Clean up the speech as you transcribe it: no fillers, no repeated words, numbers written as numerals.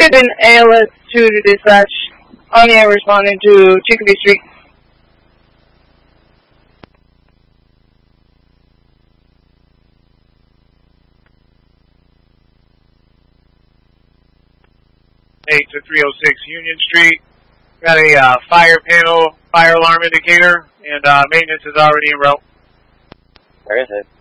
Houston ALS 2 to dispatch. On air responding to Chicopee Street. To 306 Union Street. Got a fire panel, fire alarm indicator, and maintenance is already en route. Where is it?